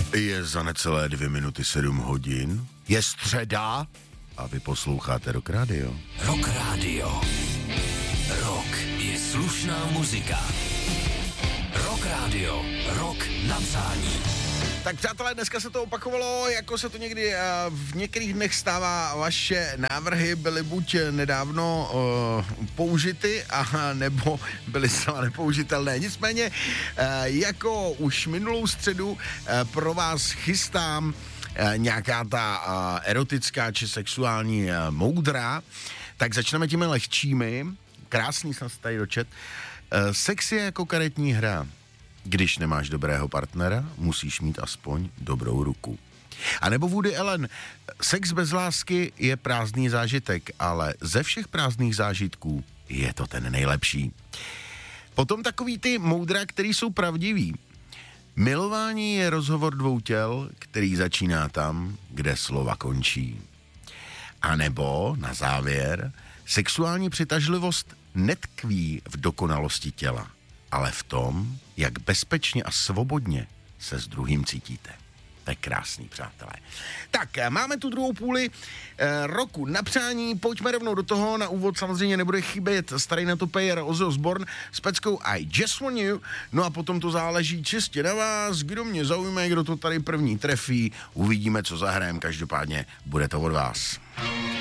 Je za necelé 2 minuty 7 hodin. Je středa a vy posloucháte Rock Radio. Rock Radio. Rock je slušná muzika. Rock Radio. Rock na přání. Tak přátelé, dneska se to opakovalo, jako se to někdy v některých dnech stává. Vaše návrhy byly buď nedávno použity, nebo byly zcela nepoužitelné. Nicméně, jako už minulou středu pro vás chystám nějaká ta erotická či sexuální moudra, tak začneme těmi lehčími. Krásný jsem se tady dočet. Sex je jako karetní hra. Když nemáš dobrého partnera, musíš mít aspoň dobrou ruku. A nebo Woody Allen, sex bez lásky je prázdný zážitek, ale ze všech prázdných zážitků je to ten nejlepší. Potom takový ty moudra, který jsou pravdivý. Milování je rozhovor dvou těl, který začíná tam, kde slova končí. A nebo, na závěr, sexuální přitažlivost netkví v dokonalosti těla, ale v tom, jak bezpečně a svobodně se s druhým cítíte. To je krásný, přátelé. Tak, máme tu druhou půli roku na přání, pojďme rovnou do toho. Na úvod samozřejmě nebude chybět starý netopejer Ozzy Osbourne s peckou I Just Want You. No a potom to záleží čistě na vás, kdo mě zaujme, kdo to tady první trefí. Uvidíme, co zahrajem, každopádně bude to od vás.